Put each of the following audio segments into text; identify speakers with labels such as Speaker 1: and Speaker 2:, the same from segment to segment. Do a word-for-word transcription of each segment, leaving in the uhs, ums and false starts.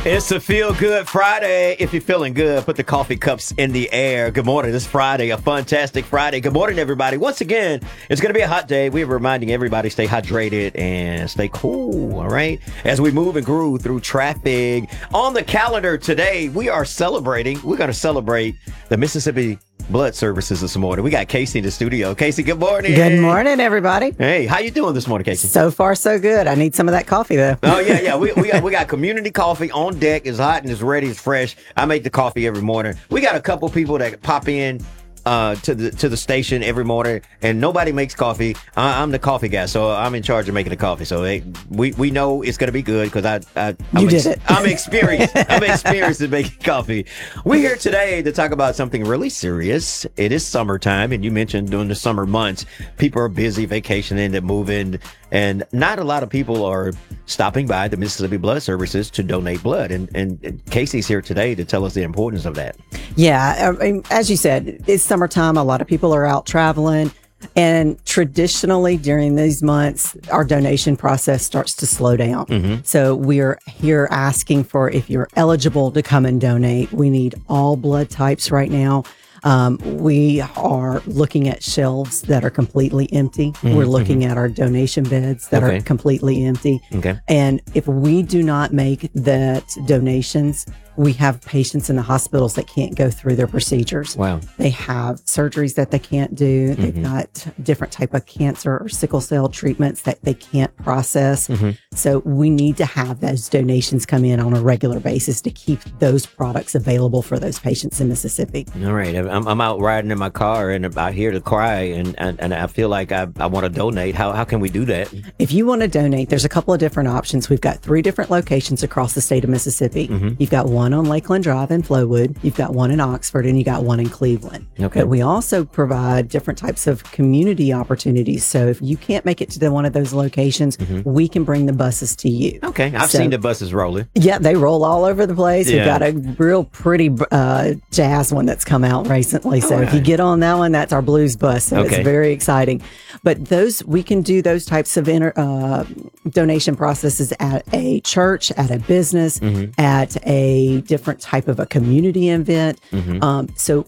Speaker 1: It's a Feel Good Friday. If you're feeling good, put the coffee cups in the air. Good morning. This Friday, a fantastic Friday. Good morning, everybody. Once again, it's going to be a hot day. We're reminding everybody stay hydrated and stay cool, all right? As we move and groove through traffic. On the calendar today, we are celebrating. We're going to celebrate the Mississippi Blood Services this morning. We got Casey in the studio. Casey, good morning.
Speaker 2: Good morning, everybody.
Speaker 1: Hey, how you doing this morning, Casey?
Speaker 2: So far, so good. I need some of that coffee, though.
Speaker 1: Oh, yeah, yeah. We, we, got, we got community coffee on deck. It's hot and it's ready. It's fresh. I make the coffee every morning. We got a couple people that pop in uh, to the to the station every morning, and nobody makes coffee. I, I'm the coffee guy, so I'm in charge of making the coffee. So hey, we, we know it's going to be good because I, I, I'm
Speaker 2: you did
Speaker 1: ex-
Speaker 2: it.
Speaker 1: I'm experienced. I'm experienced in making coffee. We're here today to talk about something really serious. It is summertime, and you mentioned during the summer months, people are busy vacationing and moving, and not a lot of people are stopping by the Mississippi Blood Services to donate blood. And, and, and Casey's here today to tell us the importance of that.
Speaker 2: Yeah, I mean, as you said, it's summertime. A lot of people are out traveling. And traditionally during these months, our donation process starts to slow down. Mm-hmm. So we're here asking for if you're eligible to come and donate. We need all blood types right now. Um, we are looking at shelves that are completely empty. Mm-hmm. We're looking at our donation beds that okay. are completely empty.
Speaker 1: Okay.
Speaker 2: And if we do not make that donations, we have patients in the hospitals that can't go through their procedures.
Speaker 1: Wow.
Speaker 2: They have surgeries that they can't do. They've
Speaker 1: Mm-hmm.
Speaker 2: got different type of cancer or sickle cell treatments that they can't process.
Speaker 1: Mm-hmm.
Speaker 2: So we need to have those donations come in on a regular basis to keep those products available for those patients in Mississippi.
Speaker 1: All right. I'm, I'm out riding in my car and I hear the cry and, and, and I feel like I, I want to donate. How, how can we do that?
Speaker 2: If you want to donate, there's a couple of different options. We've got three different locations across the state of Mississippi. Mm-hmm. You've got one on Lakeland Drive in Flowood. You've got one in Oxford and you got one in Cleveland.
Speaker 1: Okay.
Speaker 2: But we also provide different types of community opportunities. So if you can't make it to the, one of those locations, mm-hmm. we can bring the buses to you.
Speaker 1: Okay. I've
Speaker 2: so,
Speaker 1: seen the buses rolling.
Speaker 2: Yeah, they roll all over the place.
Speaker 1: Yeah.
Speaker 2: We've got a real pretty uh, jazz one that's come out recently. So right. if you get on that one, that's our blues bus. So
Speaker 1: okay.
Speaker 2: it's very exciting. But those, we can do those types of inter, uh, donation processes at a church, at a business, mm-hmm. at a different type of a community event. Mm-hmm. Um, so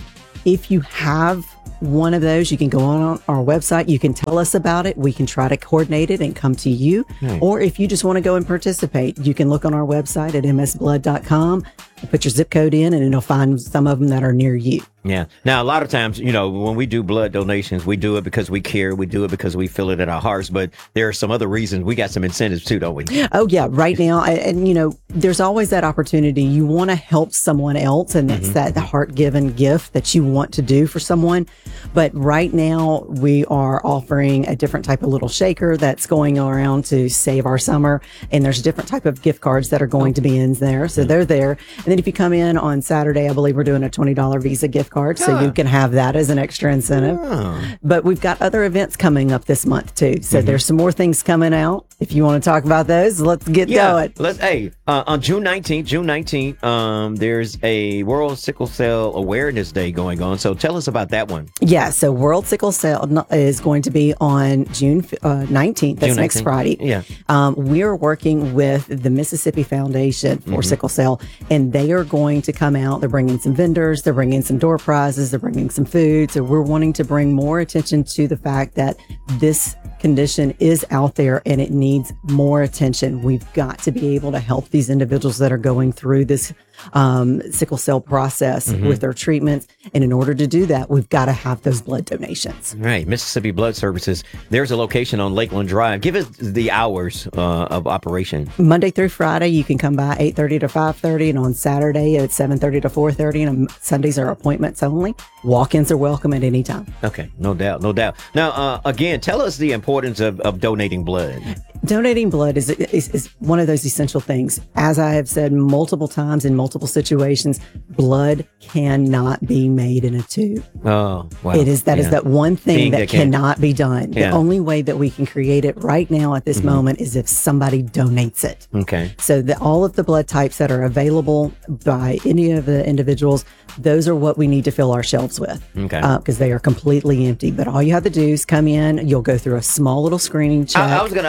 Speaker 2: if you have one of those, you can go on our website. You can tell us about it. We can try to coordinate it and come to you. Right. Or if you just want to go and participate, you can look on our website at m s blood dot com, put your zip code in, and it'll find some of them that are near you.
Speaker 1: Yeah. Now, a lot of times, you know, when we do blood donations, we do it because we care. We do it because we feel it in our hearts. But there are some other reasons. We got some incentives too, don't we?
Speaker 2: Oh, yeah. Right now. And, and you know, there's always that opportunity. You want to help someone else. And that's mm-hmm. that heart-given gift that you want to do for someone. But right now, we are offering a different type of little shaker that's going around to save our summer. And there's different type of gift cards that are going to be in there. So mm-hmm. they're there. And then if you come in on Saturday, I believe we're doing a twenty dollars Visa gift card. So you can have that as an extra incentive. Oh. But we've got other events coming up this month too. So mm-hmm. there's some more things coming out. If you want to talk about those, let's get
Speaker 1: yeah,
Speaker 2: going.
Speaker 1: Let's, hey, uh, on June nineteenth, June nineteenth, um, there's a World Sickle Cell Awareness Day going on. So tell us about that one.
Speaker 2: Yeah, so World Sickle Cell is going to be on June uh, nineteenth. That's June nineteenth. Next Friday.
Speaker 1: Yeah.
Speaker 2: Um, we're working with the Mississippi Foundation for mm-hmm. Sickle Cell, and they are going to come out. They're bringing some vendors. They're bringing some door prizes. They're bringing some food. So we're wanting to bring more attention to the fact that this condition is out there and it needs more attention. We've got to be able to help these individuals that are going through this um, sickle cell process mm-hmm. with their treatments. And in order to do that, we've got to have those blood donations.
Speaker 1: Right. Mississippi Blood Services. There's a location on Lakeland Drive. Give us the hours uh, of operation.
Speaker 2: Monday through Friday, you can come by eight thirty to five thirty. And on Saturday, it's seven thirty to four thirty. And Sundays are appointments only. Walk-ins are welcome at any time.
Speaker 1: Okay. No doubt. No doubt. Now, uh, again, tell us the importance of, of donating blood.
Speaker 2: Donating blood is, is is one of those essential things. As I have said multiple times in multiple situations, blood cannot be made in a tube.
Speaker 1: Oh, wow.
Speaker 2: It is that yeah. is that one thing, thing that, that cannot be done.
Speaker 1: Yeah.
Speaker 2: The only way that we can create it right now at this mm-hmm. moment is if somebody donates it.
Speaker 1: Okay.
Speaker 2: So the, all of the blood types that are available by any of the individuals, those are what we need to fill our shelves with.
Speaker 1: Okay.
Speaker 2: Because uh, they are completely empty. But all you have to do is come in. You'll go through a small little screening check.
Speaker 1: I, I was gonna I was gonna ask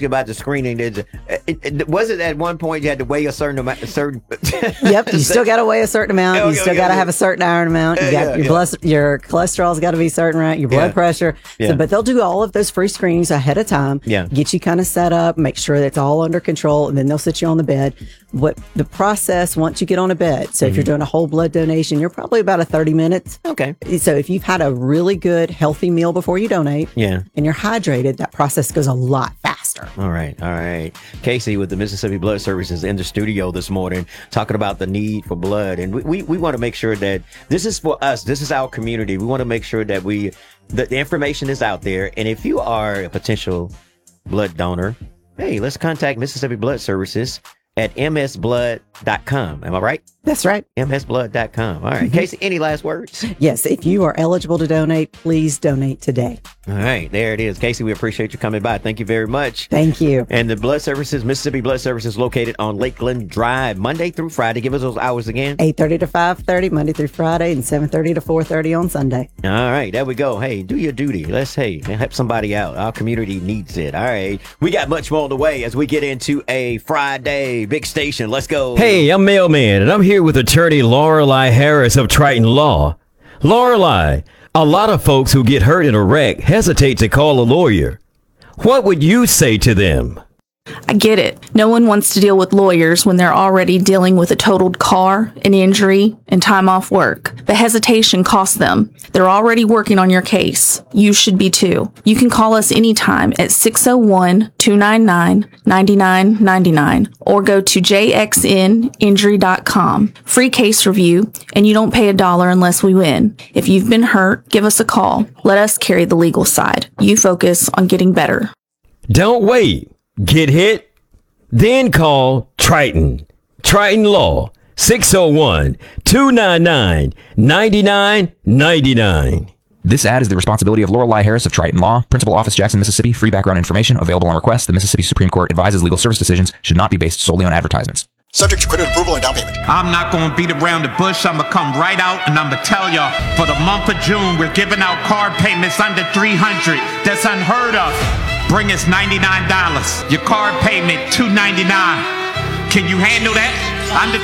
Speaker 1: ask you about the screening. Did it, it, was it at one point you had to weigh a certain amount? A certain.
Speaker 2: Yep, you still got to weigh a certain amount.
Speaker 1: Okay,
Speaker 2: you still
Speaker 1: okay,
Speaker 2: got to
Speaker 1: okay.
Speaker 2: have a certain iron amount. You got
Speaker 1: Yeah,
Speaker 2: your
Speaker 1: yeah.
Speaker 2: blood, your cholesterol's got to be certain, right? Your blood
Speaker 1: Yeah.
Speaker 2: pressure.
Speaker 1: Yeah.
Speaker 2: So, but they'll do all of those free screenings ahead of time.
Speaker 1: Yeah.
Speaker 2: Get you kind of set up, make sure that it's all under control, and then they'll sit you on the bed. What the process once you get on a bed. So if you're doing a whole blood donation, you're probably about a thirty minutes.
Speaker 1: Okay.
Speaker 2: So if you've had a really good healthy meal before you donate,
Speaker 1: Yeah.
Speaker 2: and you're hydrated, that process goes a lot faster.
Speaker 1: All right, all right. Casey with the Mississippi Blood Services in the studio this morning, talking about the need for blood, and we we, we want to make sure that this is for us. This is our community. We want to make sure that we that the information is out there, and if you are a potential blood donor, hey, let's contact Mississippi Blood Services at m s blood dot com. Am I right?
Speaker 2: That's right.
Speaker 1: m s blood dot com. All right. Casey, any last words?
Speaker 2: Yes, if you are eligible to donate, please donate today.
Speaker 1: All right, there it is. Casey, we appreciate you coming by. Thank you very much.
Speaker 2: Thank you.
Speaker 1: And the Blood Services, Mississippi Blood Services, located on Lakeland Drive, Monday through Friday. Give us those hours again.
Speaker 2: eight thirty to five thirty, Monday through Friday, and seven thirty to four thirty on Sunday.
Speaker 1: All right, there we go. Hey, do your duty. Let's, hey, help somebody out. Our community needs it. All right. We got much more on the way as we get into a Friday big station. Let's go.
Speaker 3: Hey, I'm Mailman, and I'm here with attorney Lorelei Harris of Triton Law. Lorelei, a lot of folks who get hurt in a wreck hesitate to call a lawyer. What would you say to them?
Speaker 4: I get it. No one wants to deal with lawyers when they're already dealing with a totaled car, an injury, and time off work. The hesitation costs them. They're already working on your case. You should be too. You can call us anytime at six oh one, two nine nine, nine nine nine nine or go to j x n injury dot com. Free case review, and you don't pay a dollar unless we win. If you've been hurt, give us a call. Let us carry the legal side. You focus on getting better.
Speaker 3: Don't wait. Get hit? Then call Triton. Triton Law, six oh one, two nine nine, nine nine nine nine.
Speaker 5: This ad is the responsibility of Lorelei Harris of Triton Law, Principal Office, Jackson, Mississippi. Free background information available on request. The Mississippi Supreme Court advises legal service decisions should not be based solely on advertisements.
Speaker 6: Subject to credit approval and down payment.
Speaker 7: I'm not gonna beat around the bush. I'ma come right out and I'ma tell y'all, for the month of June, we're giving out card payments under three hundred. That's unheard of. Bring us ninety-nine dollars. Your card payment, two ninety-nine. Can you handle that? Under